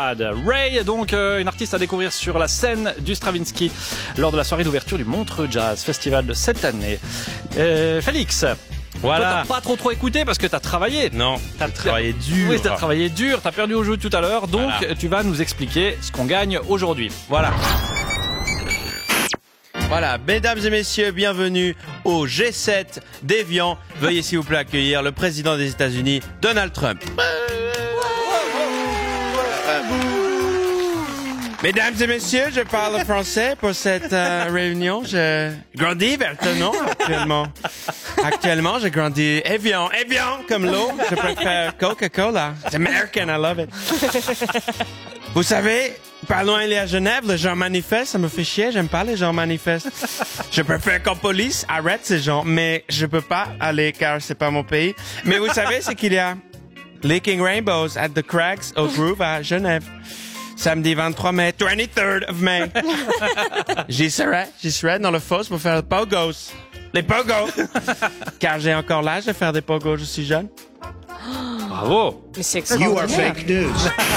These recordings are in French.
Bad. Ray, donc une artiste à découvrir sur la scène du Stravinsky lors de la soirée d'ouverture du Montreux Jazz Festival de cette année. Félix, voilà. toi, t'as pas trop écouté parce que t'as travaillé. Non, t'as travaillé dur. Oui, t'as travaillé dur, t'as perdu au jeu tout à l'heure, donc voilà. Tu vas nous expliquer ce qu'on gagne aujourd'hui. Voilà. Voilà, mesdames et messieurs, bienvenue au G7 d'Évian. Veuillez s'il vous plaît accueillir le président des États-Unis, Donald Trump. Mesdames et messieurs, je parle français pour cette réunion. Je grandis maintenant actuellement. Je grandis Évian comme l'eau. Je préfère Coca-Cola. C'est American, I love it. Vous savez, pas loin il y a Genève, les gens manifestent, ça me fait chier, j'aime pas les gens manifestent. Je préfère qu'en police arrête ces gens, mais je peux pas aller car c'est pas mon pays. Mais vous savez, c'est qu'il y a Leaking Rainbows at the Crags au Groove à Genève. Samedi 23 mai, 23rd of May. J'y serai dans le fosse pour faire les pogos. Les pogos! Car j'ai encore l'âge de faire des pogos, je suis jeune. Bravo! Mais c'est extraordinaire. You are fake news.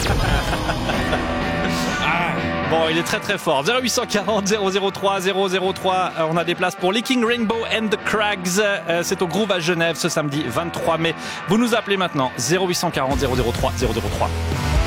Bon, il est très fort. 0840 003 003. On a des places pour Leaking Rainbow and the Crags. C'est au Groove à Genève ce samedi 23 mai. Vous nous appelez maintenant 0840 003 003.